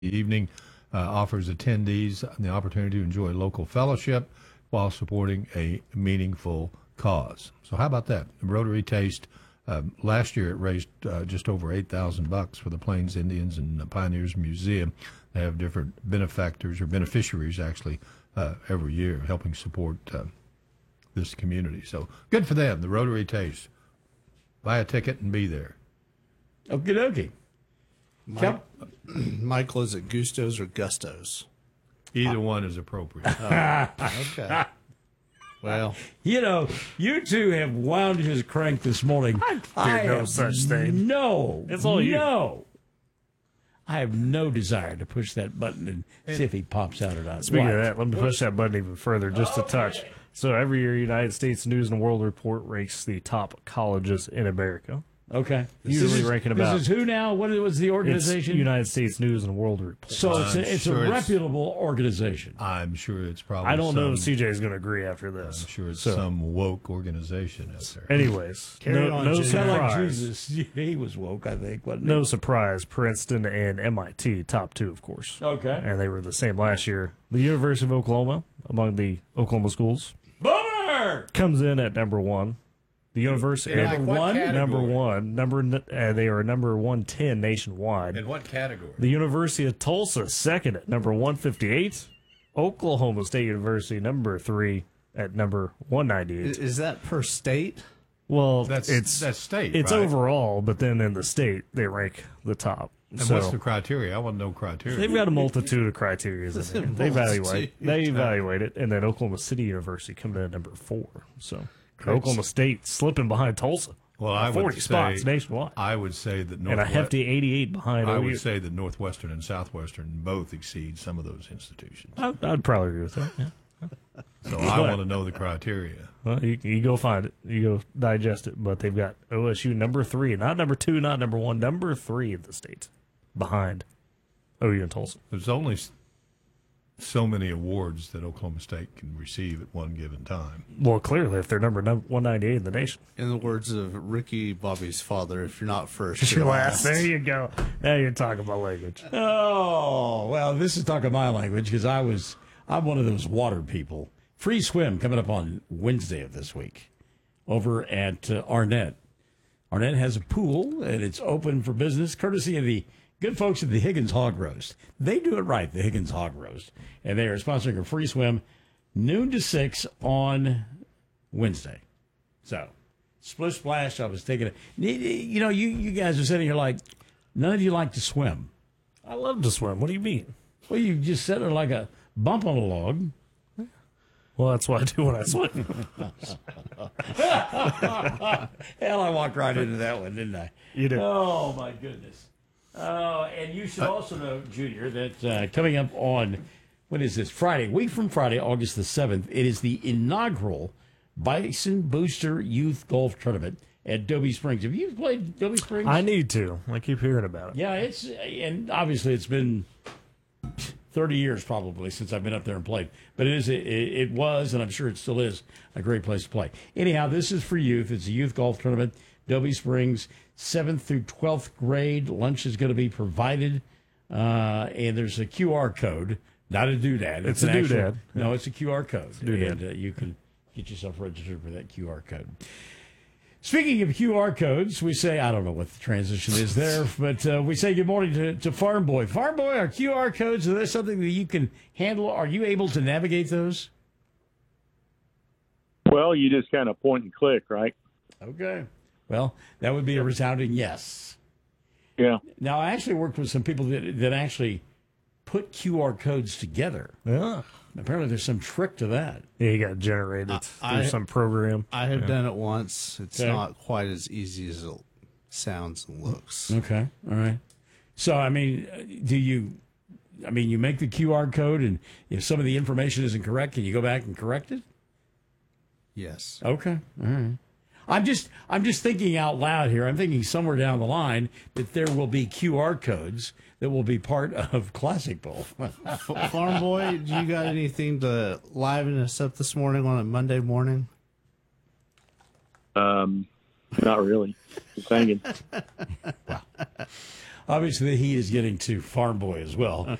evening offers attendees the opportunity to enjoy local fellowship while supporting a meaningful cause. So how about that? Rotary Taste. Last year it raised just over $8,000 for the Plains Indians and Pioneers Museum. They have different benefactors or beneficiaries actually every year helping support this community. So good for them, the Rotary Taste. Buy a ticket and be there. Okie dokie. Michael, is it Gustos or Gustos? Either one is appropriate. Okay. Well, you two have wound his crank this morning. There's no such thing. No. It's all you. No. I have no desire to push that button and see if he pops out or not. Speaking of that, let me push that button even further, just a touch. So every year, United States News and World Report ranks the top colleges in America. Okay. Usually ranking about. This is who now? What was the organization? It's United States News and World Report. So it's a reputable organization. I'm sure it's probably. I don't know if CJ is going to agree after this. I'm sure it's some woke organization out there. Anyways, no Sound like surprise. Jesus. He was woke, I think, wasn't he? No surprise. Princeton and MIT, top two, of course. Okay. And they were the same last year. The University of Oklahoma, among the Oklahoma schools, Bummer! comes in at number one. The university In what category? number one, they are number 110 nationwide. In what category? The University of Tulsa second at number 158. Oklahoma State University number 3 at number 198. is that per state? Well, That's state. It's right? overall, but then in the state they rank the top. And what's the criteria? I want to know criteria. They've got a multitude of criteria. They evaluate it, and then Oklahoma City University coming in at number 4. So. Oklahoma State slipping behind Tulsa. Well, I 40 would spots say, nationwide. I would say that And a hefty 88 behind I OU. would say that Northwestern and Southwestern both exceed some of those institutions. I'd probably agree with that. Yeah. So I want to know the criteria. Well, you go find it. You go digest it. But they've got OSU number 3, not number 2, not number 1, number 3 in the state, behind OU and Tulsa. There's only so many awards that Oklahoma State can receive at one given time. Well, clearly, if they're number 198 in the nation. In the words of Ricky Bobby's father, if you're not first, You're last. There you go. Now you're talking about language. Oh, well, this is talking my language because I'm one of those water people. Free swim coming up on Wednesday of this week over at Arnett. Arnett has a pool, and it's open for business, courtesy of the good folks at the Higgins Hog Roast. They do it right, the Higgins Hog Roast. And they are sponsoring a free swim noon to 6 on Wednesday. So, splish splash, I was thinking, you guys are sitting here like, none of you like to swim. I love to swim. What do you mean? Well, you just sit there like a bump on a log. Well, that's what I do when I swim. Hell, I walked right into that one, didn't I? You do. Oh, my goodness. And you should also know, Junior, that coming up on, what is this, Friday, week from Friday, August the 7th, it is the inaugural Bison Booster Youth Golf Tournament at Dobie Springs. Have you played Dobie Springs? I need to. I keep hearing about it. Yeah, and obviously it's been 30 years probably since I've been up there and played. But it was, and I'm sure it still is, a great place to play. Anyhow, this is for youth. It's a youth golf tournament. Dobie Springs, 7th through 12th grade. Lunch is going to be provided. And there's a QR code. Not a doodad. It's a doodad. No, it's a QR code. Doodad. And you can get yourself registered for that QR code. Speaking of QR codes, we say, I don't know what the transition is there, but we say good morning to Farm Boy. Farm Boy, are QR codes, are there something that you can handle? Are you able to navigate those? Well, you just kind of point and click, right? Okay. Well, that would be a resounding yes. Yeah. Now, I actually worked with some people that actually put QR codes together. Yeah. Apparently, there's some trick to that. Yeah, you got generated through some program. I have done it once. It's not quite as easy as it sounds and looks. Okay. All right. So, I mean, you make the QR code, and if some of the information isn't correct, can you go back and correct it? Yes. Okay. All right. I'm just thinking out loud here. I'm thinking somewhere down the line that there will be QR codes that will be part of Classic Bowl. Farm Boy, do you got anything to liven us up this morning on a Monday morning? Not really. Just hanging. Obviously, the heat is getting to Farm Boy as well.